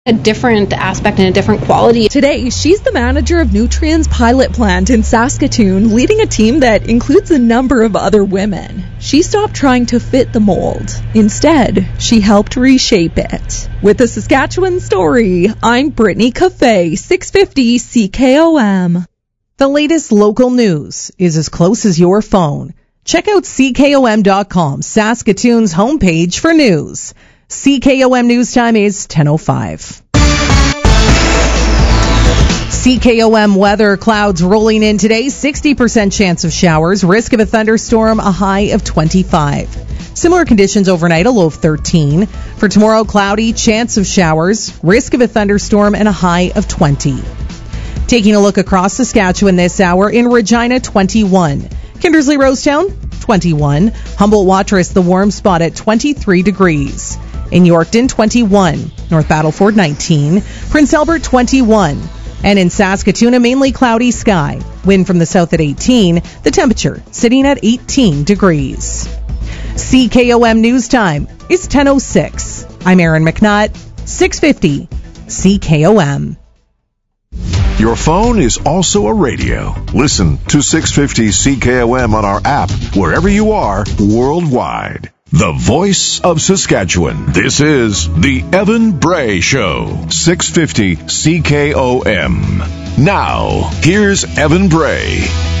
a different aspect and a different quality. Today, she's the manager of Nutrien's pilot plant in Saskatoon, leading a team that includes a number of other women. She stopped trying to fit the mold. Instead, she helped reshape it. With the Saskatchewan Story, I'm Brittany Cafe, 650 CKOM. The latest local news is as close as your phone. Check out CKOM.com, Saskatoon's homepage for news. CKOM News Time is 10:05. CKOM weather, clouds rolling in today, 60% chance of showers, risk of a thunderstorm, a high of 25. Similar conditions overnight, a low of 13. For tomorrow, cloudy, chance of showers, risk of a thunderstorm, and a high of 20. Taking a look across Saskatchewan this hour, in Regina, 21. Kindersley Rosetown, 21. Humboldt-Watrous, the warm spot at 23 degrees. In Yorkton, 21. North Battleford, 19. Prince Albert, 21. And in Saskatoon, a mainly cloudy sky. Wind from the south at 18. The temperature sitting at 18 degrees. CKOM News Time is 10:06. I'm Erin McNutt, 650 CKOM. Your phone is also a radio. Listen to 650 CKOM on our app wherever you are worldwide. The voice of Saskatchewan. This is the Evan Bray Show. 650 CKOM. Now, here's Evan Bray.